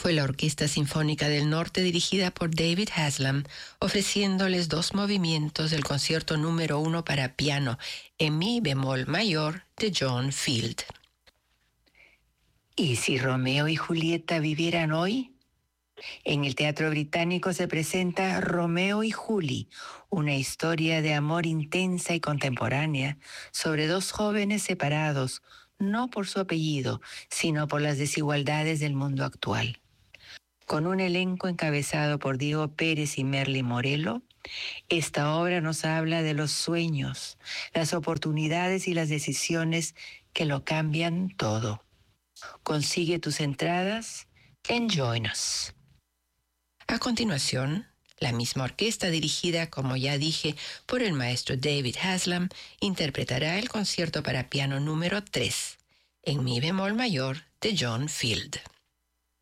Fue la Orquesta Sinfónica del Norte dirigida por David Haslam, ofreciéndoles 2 movimientos del concierto número 1 para piano en mi bemol mayor de John Field. ¿Y si Romeo y Julieta vivieran hoy? En el Teatro Británico se presenta Romeo y Julie, una historia de amor intensa y contemporánea sobre 2 jóvenes separados, no por su apellido, sino por las desigualdades del mundo actual. Con un elenco encabezado por Diego Pérez y Merly Morelo, esta obra nos habla de los sueños, las oportunidades y las decisiones que lo cambian todo. Consigue tus entradas en Join Us. A continuación, la misma orquesta dirigida, como ya dije, por el maestro David Haslam, interpretará el concierto para piano número 3, en mi bemol mayor de John Field.